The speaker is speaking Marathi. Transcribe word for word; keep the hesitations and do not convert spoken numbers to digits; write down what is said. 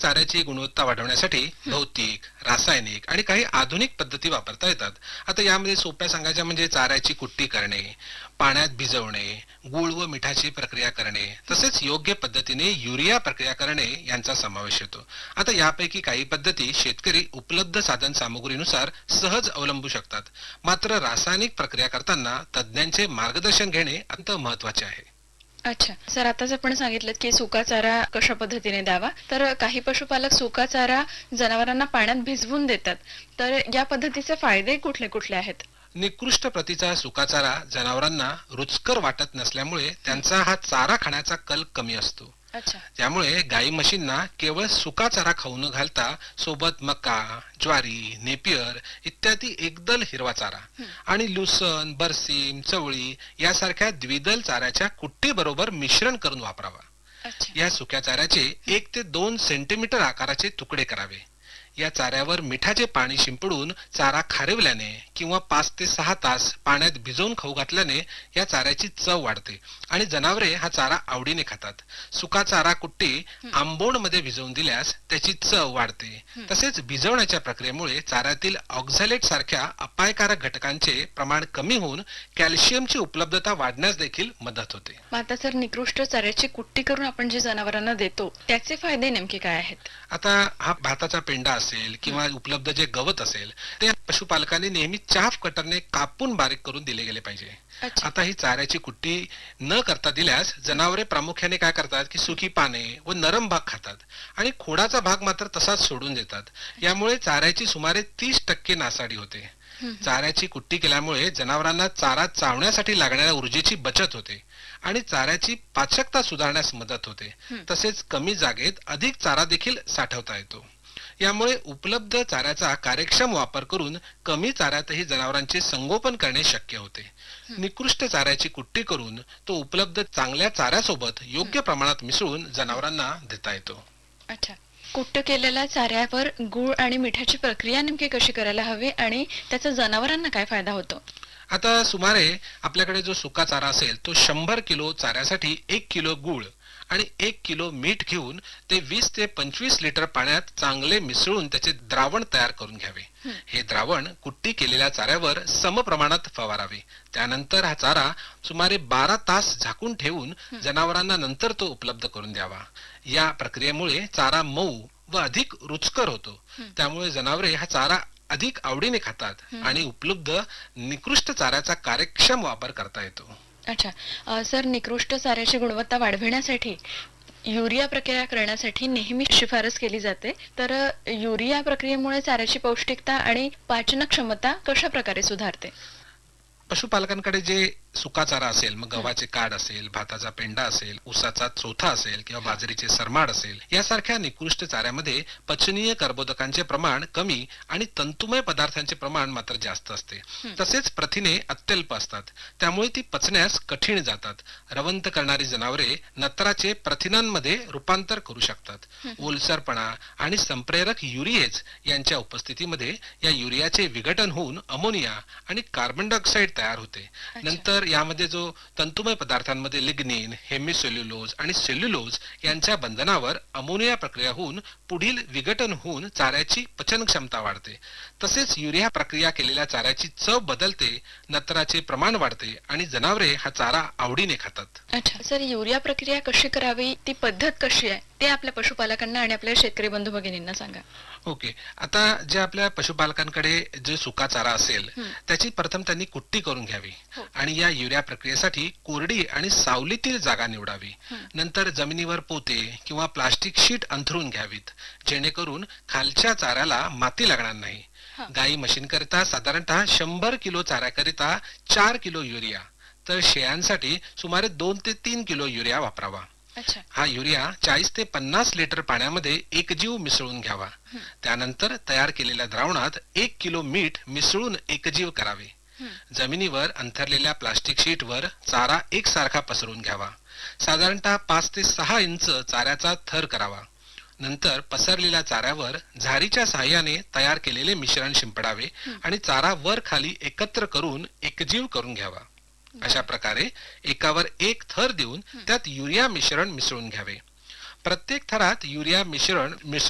चाऱ्याची गुणवत्ता वाढवण्यासाठी भौतिक, रासायनिक आणि काही आधुनिक पद्धती वापरता येतात. आता यामध्ये सोप्या सांगायच्या म्हणजे चाऱ्याची कुट्टी करणे, पाण्यात भिजवणे, गूळ व मिठाची प्रक्रिया करणे, तसेच योग्य पद्धतीने युरिया प्रक्रिया करणे यांचा समावेश होतो. आता यापैकी काही पद्धती शेतकरी उपलब्ध साधन सामुग्रीनुसार सहज अवलंबू शकतात. मात्र रासायनिक प्रक्रिया करताना तज्ञांचे मार्गदर्शन घेणे अत्यंत महत्त्वाचे आहे. अच्छा सर, आताच आपण सांगितलं की सुका चारा कशा पद्धतीने द्यावा, तर काही पशुपालक सुका चारा जनावरांना पाण्यात भिजवून देतात, तर या पद्धतीचे फायदे कुठले कुठले आहेत? निकृष्ट प्रतीचा सुका चारा जनावरांना रुचकर वाटत नसल्यामुळे त्यांचा हा चारा खाण्याचा कल कमी असतो. अच्छा. त्यामुळे गाई म्हशींना केवळ सुका चारा खाऊ न घालता सोबत मका, ज्वारी, नेपियर इत्यादी एकदल हिरवा चारा आणि लुसन, बरसीम, चवळी यासारख्या द्विदल चाऱ्याच्या कुट्टी बरोबर मिश्रण करून वापरावा. अच्छा. या सुक्या चाऱ्याचे एक ते दोन सेंटीमीटर आकाराचे तुकडे करावे. या चाऱ्यावर मिठाचे पाणी शिंपडून चारा खारवल्याने किंवा पाच ते सहा तास पाण्यात भिजवून खाऊ घातल्याने या चाऱ्याची चव वाढते आणि जनावरे हा चारा आवडीने खातात. सुका चारा कुट्टी आंबोण मध्ये भिजवून दिल्यास त्याची चव वाढते. तसेच भिजवण्याच्या प्रक्रियेमुळे चाऱ्यातील ऑक्झॅलेट सारख्या अपायकारक घटकांचे प्रमाण कमी होऊन कॅल्शियमची उपलब्धता वाढण्यास देखील मदत होते. आता सर, निकृष्ट चाऱ्याची कुट्टी करून आपण जे जनावरांना देतो त्याचे फायदे नेमके काय आहेत? आता हा भाताचा पेंडा असेल किंवा उपलब्ध जे गवत असेल ते पशुपालकांनी नेहमी चाफ कटरने कापून बारीक करून दिले गेले पाहिजे. आता ही चाऱ्याची कुट्टी न करता दिल्यास जनावरे प्रामुख्याने काय करतात की सुकी पाने व नरम भाग खातात आणि खोडाचा भाग मात्र तसाच सोडून देतात. यामुळे चाऱ्याची सुमारे तीस टक्के नासाडी होते. चाऱ्याची कुट्टी केल्यामुळे जनावरांना चारा चावण्यासाठी लागणाऱ्या ऊर्जेची बचत होते आणि चाऱ्याची पाचकता सुधारण्यास मदत होते. तसेच कमी जागेत अधिक चारा देखील साठवता येतो. यामुळे उपलब्ध चाऱ्याचा कार्यक्षम वापर करून कमी चाऱ्यातही जनावरांचे संगोपन करणे शक्य होते. निकृष्ट चाऱ्याची कुट्टी करून तो उपलब्ध चांगल्या चाऱ्यासोबत योग्य प्रमाणात मिसळून जनावरांना देता येतो. अच्छा. कुट्ट केलेल्या चाऱ्यावर गूळ आणि मिठाची प्रक्रिया नेमकी कशी करायला हवी आणि त्याचा जनावरांना काय फायदा होतो? आता सुमारे आपल्याकडे जो सुका चारा असेल तो शंभर किलो चाऱ्यासाठी एक किलो गूळ आणि एक किलो मीठ घेऊन ते वीस ते पंचवीस लिटर पाण्यात चांगले मिसळून त्याचे द्रावण तयार करून घ्यावे. हे द्रावण कुट्टी केलेल्या चाऱ्यावर समप्रमाणात फवारावे. त्यानंतर हा चारा सुमारे बारा तास झाकून ठेवून जनावरांना नंतर तो उपलब्ध करून द्यावा. या प्रक्रियेमुळे चारा मऊ व अधिक रुचकर होतो. त्यामुळे जनावरे हा चारा अधिक आवडीने खातात आणि उपलब्ध निकृष्ट चाऱ्याचा कार्यक्षम वापर करता येतो. अच्छा सर, निकृष्ट चाऱ्याची गुणवत्ता वाढविण्यासाठी युरिया प्रक्रिया करण्यासाठी नेहमी शिफारस केली जाते, तर युरिया प्रक्रियेमुळे चाऱ्याची पौष्टिकता आणि पाचन क्षमता कशा प्रकारे सुधारते? पशुपालकांकडे जे सुका चारा असेल, मग गव्हाचे काड असेल, भाताचा पेंडा असेल, ऊसाचा चोथा असेल किंवा बाजरीचे सरमाड असेल, यासारख्या निकृष्ट चाऱ्यामध्ये पचनीय कर्बोदकांचे प्रमाण कमी आणि तंतुमय पदार्थांचे प्रमाण मात्र जास्त असते. तसेच प्रथिने अत्यल्प असतात, त्यामुळे ती पचण्यास कठीण जातात. रवंत करणारी जनावरे नत्राचे प्रथिनांमध्ये रूपांतर करू शकतात. ओलसरपणा आणि संप्रेरक युरिएज यांच्या उपस्थितीमध्ये या युरियाचे विघटन होऊन अमोनिया आणि कार्बन डायऑक्साईड तयार होते. नंतर यामध्ये जो तंतुमय पदार्थांमध्ये लिग्निन, हेमिसेल्युलोज आणि सेल्युलोज यांच्या बंधनावर अमोनिया प्रक्रिया होऊन पुढील विघटन होऊन चाऱ्याची पचन क्षमता वाढते. तसेच युरिया प्रक्रिया केलेल्या चाऱ्याची चव बदलते, नत्राचे प्रमाण वाढते आणि जनावरे हा चारा आवडीने खातात. अच्छा सर, युरिया प्रक्रिया कशी करावी, ती पद्धत कशी आहे ते आपल्या पशुपालकांना आणि आपल्या शेतकरी बंधू भगिनींना सांगा. ओके. आता जे आपल्या पशुपालकांकडे जे सुका चारा असेल त्याची प्रथम त्यांनी कुट्टी करून घ्यावी आणि या युरिया प्रक्रियेसाठी कोरडी आणि सावलीतील जागा निवडावी. नंतर जमिनीवर पोते किंवा प्लास्टिक शीट अंथरून घ्यावीत, जेणेकरून खालच्या चाऱ्याला माती लागणार नाही. गाई म्हशींकरिता साधारणतः शंभर किलो चाऱ्याकरिता चार किलो युरिया, तर शेळ्यांसाठी सुमारे दोन ते तीन किलो युरिया वापरावा. हा युरिया चाळीस ते पन्नास लिटर पाण्यामध्ये एकजीव मिसळून घ्यावा. त्यानंतर तयार केलेल्या द्रावणात एक किलो मीठ मिसळून एकजीव करावे. जमिनीवर अंथरलेल्या प्लास्टिक शीटवर चारा एकसारखा पसरून घ्यावा. साधारणतः पाच ते सहा इंच चाऱ्याचा थर करावा. नंतर पसरलेल्या चाऱ्यावर झारीच्या साहाय्याने तयार केलेले मिश्रण शिंपडावे आणि चारा वर खाली एकत्र करून एकजीव करून घ्यावा. अशा प्रकारे एकावर एक थर देऊन त्यात युरिया मिश्रण मिसळून घ्यावे. प्रत्येक थरात युरिया मिश्रण मिसळून